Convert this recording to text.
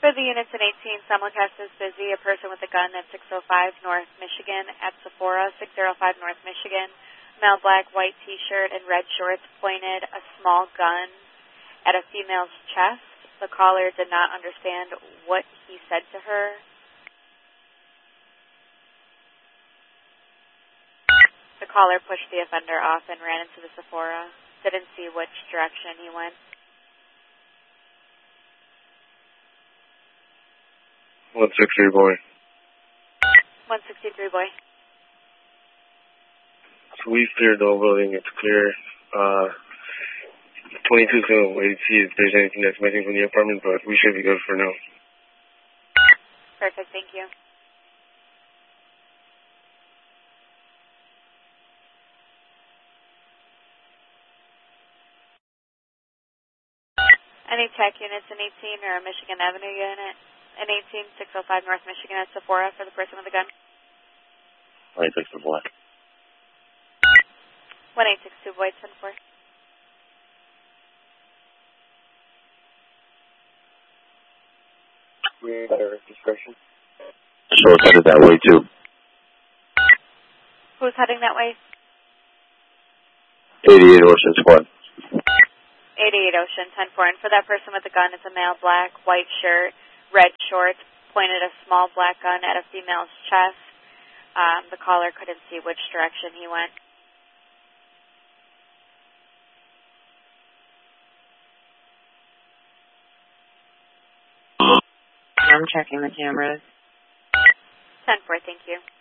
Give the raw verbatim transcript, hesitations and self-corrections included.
For the units in eighteen, simulcast is busy. A person with a gun at six oh five North Michigan at Sephora, six oh five North Michigan. Male, black, white T-shirt and red shorts, pointed a small gun at a female's chest. The caller did not understand what he said to her. The caller pushed the offender off and ran into the Sephora. Didn't see which direction he went. one sixty-three, boy. one sixty-three, boy. So we've cleared the whole building. It's clear. Uh, twenty-two, so wait to see if there's anything that's missing from the apartment, but we should be good for now. Perfect, thank you. Any tech units in eighteen or a Michigan Avenue unit? In eighteen, six oh five North Michigan at Sephora for the person with the gun. one eight six two, boy. one eight six two, boy, ten four. We're at our discretion. So it's headed that way, too. Who's heading that way? eighty-eight Ocean Squad. eighty-eight Ocean, ten four. And for that person with the gun, it's a male, black, white shirt, red shorts, pointed a small black gun at a female's chest. Um, the caller couldn't see which direction he went. I'm checking the cameras. ten four, thank you.